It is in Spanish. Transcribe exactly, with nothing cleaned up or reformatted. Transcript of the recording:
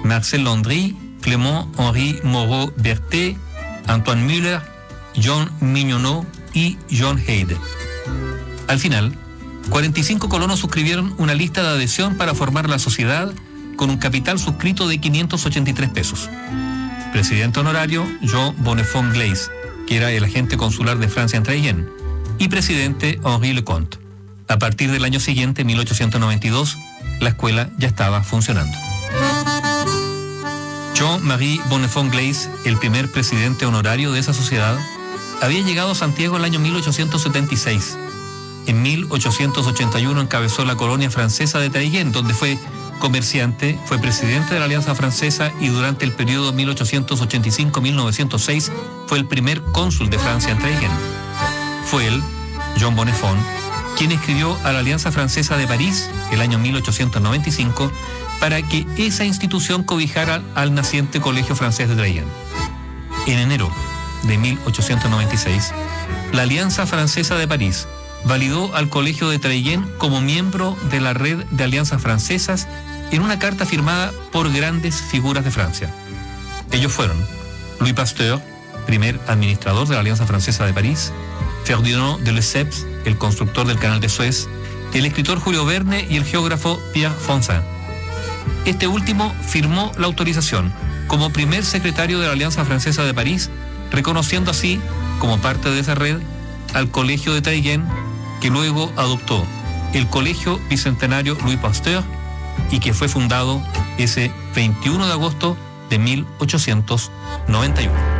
Marcel Landry, Clément-Henri Moreau-Berthet, Antoine Müller, John Mignonneau y John Hayde. Al final, cuarenta y cinco colonos suscribieron una lista de adhesión para formar la sociedad con un capital suscrito de quinientos ochenta y tres pesos. Presidente honorario, Jean Bonnefond Glaise, que era el agente consular de Francia en Traillén, y presidente Henri Leconte. A partir del año siguiente, mil ochocientos noventa y dos, la escuela ya estaba funcionando. Jean-Marie Bonnefond Glaise, el primer presidente honorario de esa sociedad, había llegado a Santiago en el año mil ochocientos setenta y seis. En mil ochocientos ochenta y uno encabezó la colonia francesa de Traillén, donde fue comerciante, fue presidente de la Alianza Francesa y durante el periodo mil ochocientos ochenta y cinco a mil novecientos seis fue el primer cónsul de Francia en Traillén. Fue él, Jean Bonnefond, quien escribió a la Alianza Francesa de París, el año mil ochocientos noventa y cinco, para que esa institución cobijara al naciente Colegio Francés de Traillén. En enero de mil ochocientos noventa y seis, la Alianza Francesa de París validó al Colegio de Traillén como miembro de la red de alianzas francesas en una carta firmada por grandes figuras de Francia. Ellos fueron Louis Pasteur, primer administrador de la Alianza Francesa de París, Ferdinand de Lesseps, el constructor del Canal de Suez, el escritor Julio Verne y el geógrafo Pierre Fontaine. Este último firmó la autorización como primer secretario de la Alianza Francesa de París, reconociendo así, como parte de esa red, al Colegio de Traillén, que luego adoptó el Colegio Bicentenario Louis Pasteur y que fue fundado ese veintiuno de agosto de mil ochocientos noventa y uno.